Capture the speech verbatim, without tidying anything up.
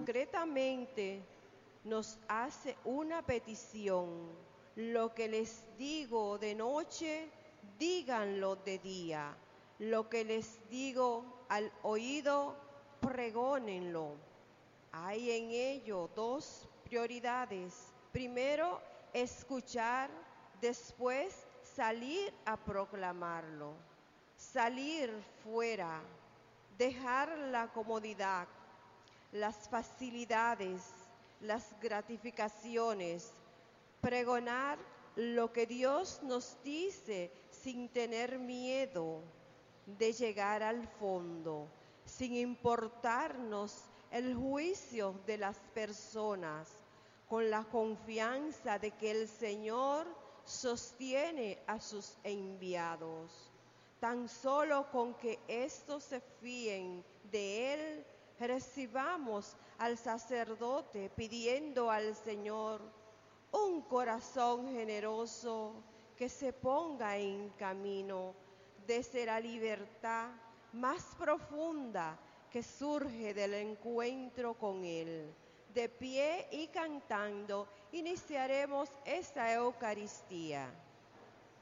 concretamente nos hace una petición: lo que les digo de noche, díganlo de día; lo que les digo al oído, pregónenlo. Hay en ello dos prioridades: primero, escuchar; después, salir a proclamarlo. Salir fuera, dejar la comodidad, las facilidades, las gratificaciones, pregonar lo que Dios nos dice sin tener miedo de llegar al fondo, sin importarnos el juicio de las personas, con la confianza de que el Señor sostiene a sus enviados. Tan solo con que éstos se fíen de Él, recibamos al sacerdote pidiendo al Señor un corazón generoso que se ponga en camino desde la libertad más profunda que surge del encuentro con Él. De pie y cantando, iniciaremos esta Eucaristía.